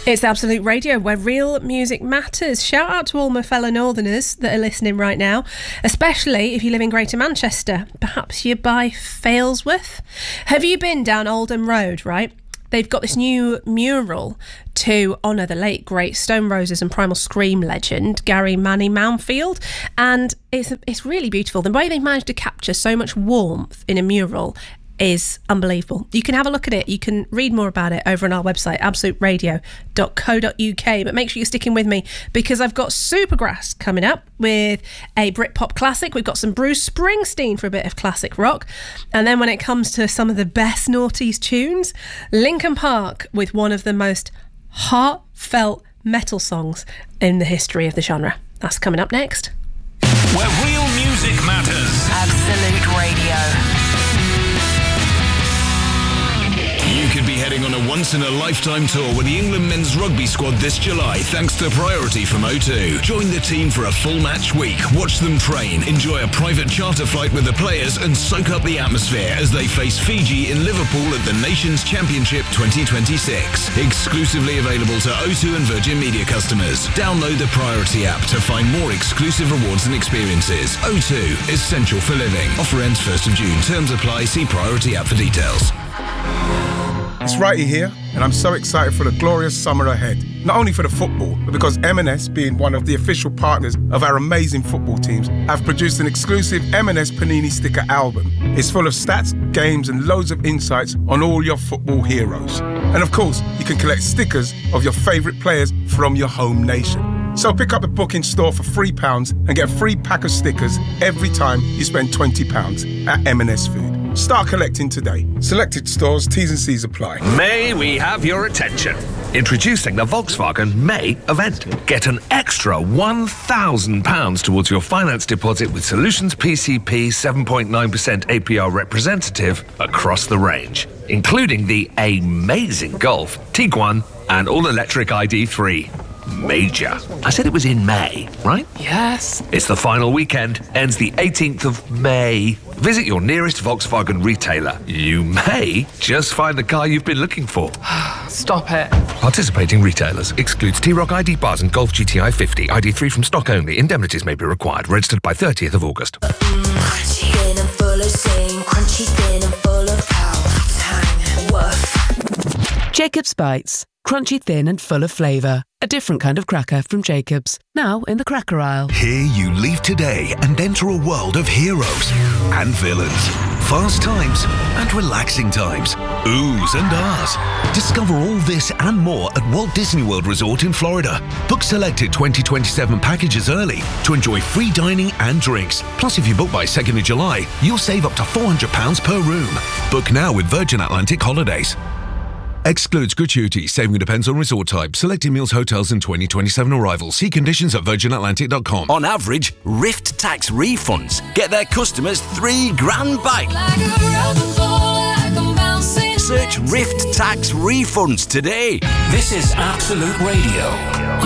It's Absolute Radio, where real music matters. Shout out to all my fellow Northerners that are listening right now, especially if you live in Greater Manchester. Perhaps you're by Failsworth. Have you been down Oldham Road, right? They've got this new mural to honour the late great Stone Roses and Primal Scream legend, Gary Manny Mounfield. And it's really beautiful. The way they've managed to capture so much warmth in a mural is unbelievable. You can have a look at it. You can read more about it over on our website, absoluteradio.co.uk. But make sure you're sticking with me, because I've got Supergrass coming up with a Britpop classic. We've got some Bruce Springsteen for a bit of classic rock. And then when it comes to some of the best noughties tunes, Linkin Park with one of the most heartfelt metal songs in the history of the genre. That's coming up next. Where real music matters. Absolute Radio. You could be heading on a once-in-a-lifetime tour with the England men's rugby squad this July, thanks to Priority from O2. Join the team for a full match week, watch them train, enjoy a private charter flight with the players, and soak up the atmosphere as they face Fiji in Liverpool at the Nations Championship 2026. Exclusively available to O2 and Virgin Media customers. Download the Priority app to find more exclusive rewards and experiences. O2, essential for living. Offer ends 1st of June. Terms apply. See Priority app for details. It's Righty here, and I'm so excited for the glorious summer ahead. Not only for the football, but because M&S, being one of the official partners of our amazing football teams, have produced an exclusive M&S Panini sticker album. It's full of stats, games, and loads of insights on all your football heroes. And of course, you can collect stickers of your favourite players from your home nation. So pick up a book in store for £3 and get a free pack of stickers every time you spend £20 at M&S Food. Start collecting today. Selected stores, T's and C's apply. May we have your attention? Introducing the Volkswagen May event. Get an extra £1,000 towards your finance deposit with Solutions PCP 7.9% APR representative across the range, including the amazing Golf, Tiguan and all-electric ID3. Major. I said it was in May, right? Yes. It's the final weekend, ends the 18th of May. Visit your nearest Volkswagen retailer. You may just find the car you've been looking for. Stop it. Participating retailers. Excludes T-Roc ID Bars and Golf GTI 50. ID3 from stock only. Indemnities may be required. Registered by 30th of August. Crunchy, thin and full of zing. Crunchy, thin and full of power. Tang. Woof. Jacob's Bites. Crunchy, thin and full of flavour. A different kind of cracker from Jacob's. Now in the cracker aisle. Here you leave today and enter a world of heroes and villains. Fast times and relaxing times. Oohs and ahs. Discover all this and more at Walt Disney World Resort in Florida. Book selected 2027 packages early to enjoy free dining and drinks. Plus, if you book by 2nd of July, you'll save up to £400 per room. Book now with Virgin Atlantic Holidays. Excludes gratuity. Saving depends on resort type. Selected meals, hotels and 2027 arrivals. See conditions at virginatlantic.com. On average, Rift Tax refunds get their customers £3,000 back. Search Rift Tax refunds today. This is Absolute Radio.